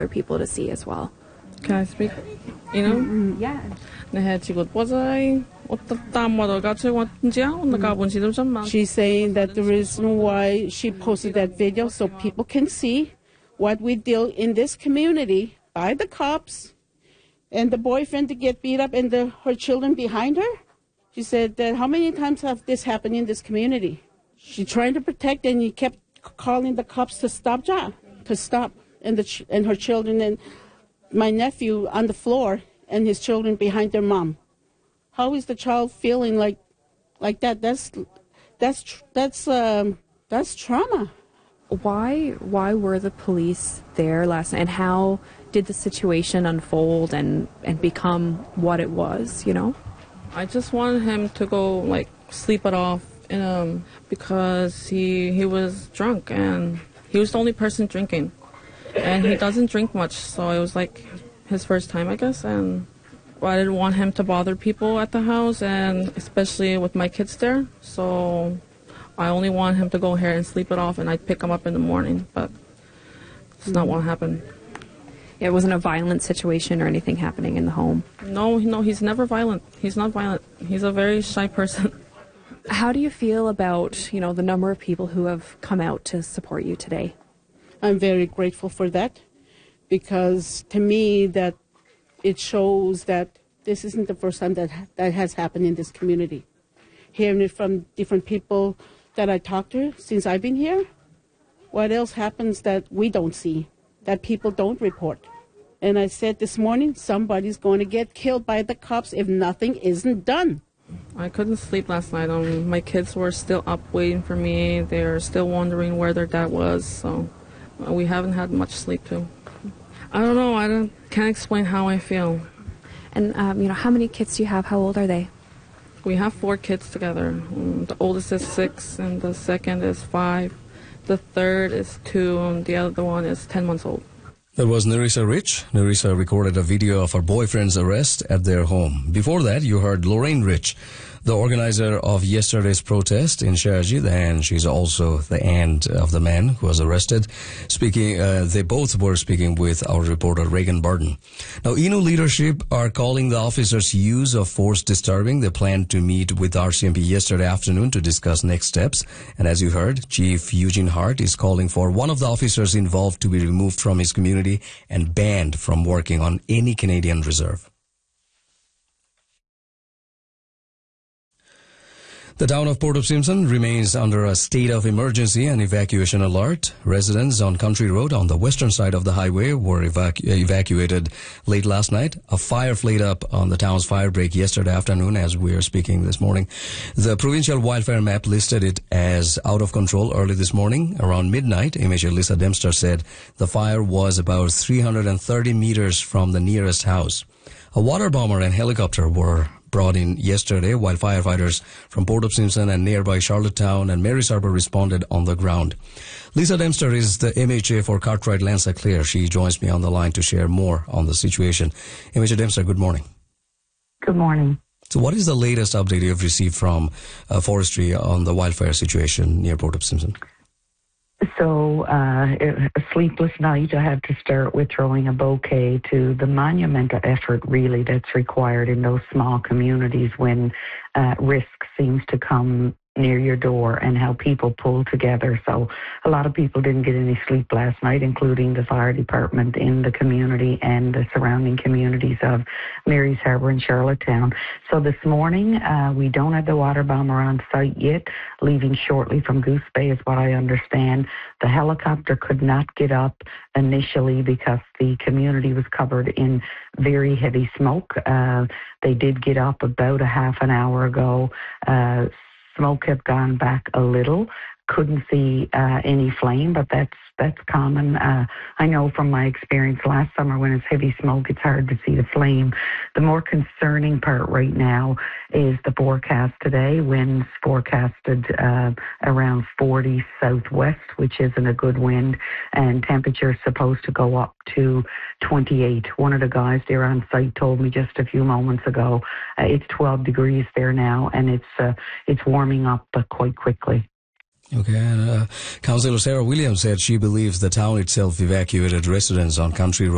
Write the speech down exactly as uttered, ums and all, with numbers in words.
for people to see as well. Can I speak? You know? Mm-hmm. Yeah. She's saying that the reason why she posted that video so people can see what we deal in this community by the cops and the boyfriend to get beat up and the, her children behind her. She said that how many times have this happened in this community? She's trying to protect and he kept calling the cops to stop, ja, to stop, and the ch- and her children and my nephew on the floor and his children behind their mom. How is the child feeling like like that? That's that's tr- that's um, that's trauma. Why why were the police there last night, and how did the situation unfold and, and become what it was, you know? I just wanted him to go, like, sleep it off in, um, because he he was drunk and he was the only person drinking. And he doesn't drink much, so it was like his first time, I guess. And I didn't want him to bother people at the house, and especially with my kids there. So I only want him to go here and sleep it off, and I'd pick him up in the morning. But it's not what happened. It wasn't a violent situation or anything happening in the home? No, no, he's never violent. He's not violent. He's a very shy person. How do you feel about, you know, the number of people who have come out to support you today? I'm very grateful for that, because to me that it shows that this isn't the first time that that has happened in this community. Hearing it from different people that I talked to since I've been here, what else happens that we don't see, that people don't report? And I said this morning, somebody's going to get killed by the cops if nothing isn't done. I couldn't sleep last night. Um, my kids were still up waiting for me. They're still wondering where their dad was, so we haven't had much sleep too. I don't know. I don't, can't explain how I feel. And, um, you know, how many kids do you have? How old are they? We have four kids together. Um, the oldest is six, and the second is five. The third is two, and the other one is ten months old. That was Nerissa Rich. Nerissa recorded a video of her boyfriend's arrest at their home. Before that, you heard Lorraine Rich, the organizer of yesterday's protest in Shaarjit, and she's also the aunt of the man who was arrested. Speaking, uh, they both were speaking with our reporter Reagan Barton. Now, Innu leadership are calling the officers' use of force disturbing. They planned to meet with R C M P yesterday afternoon to discuss next steps. And as you heard, Chief Eugene Hart is calling for one of the officers involved to be removed from his community and banned from working on any Canadian reserve. The town of Port of Simpson remains under a state of emergency and evacuation alert. Residents on Country Road on the western side of the highway were evacu- evacuated late last night. A fire flared up on the town's fire break yesterday afternoon as we are speaking this morning. The provincial wildfire map listed it as out of control early this morning. Around midnight, M H A Lisa Dempster said the fire was about three hundred thirty meters from the nearest house. A water bomber and helicopter were brought in yesterday while firefighters from Port of Simpson and nearby Charlottetown and Marys Harbour responded on the ground. Lisa Dempster is the M H A for Cartwright Landsaclear. She joins me on the line to share more on the situation. M H A Dempster, good morning. Good morning. So what is the latest update you've received from uh, forestry on the wildfire situation near Port of Simpson? So, uh, a sleepless night. I have to start with throwing a bouquet to the monumental effort, really, that's required in those small communities when uh, risk seems to come near your door, and how people pull together. So a lot of people didn't get any sleep last night, including the fire department in the community and the surrounding communities of Marys Harbour and Charlottetown. So this morning, uh, we don't have the water bomber on site yet, leaving shortly from Goose Bay is what I understand. The helicopter could not get up initially because the community was covered in very heavy smoke. Uh, they did get up about a half an hour ago. Uh, Smoke had gone back a little. Couldn't see uh, any flame, but that's that's common. Uh, I know from my experience last summer when it's heavy smoke, it's hard to see the flame. The more concerning part right now is the forecast today. Winds forecasted uh, around forty southwest, which isn't a good wind, and temperatures supposed to go up to twenty-eight. One of the guys there on site told me just a few moments ago uh, it's twelve degrees there now, and it's uh, it's warming up uh, quite quickly. Okay, and uh, Councillor Sarah Williams said she believes the town itself evacuated residents on Country Road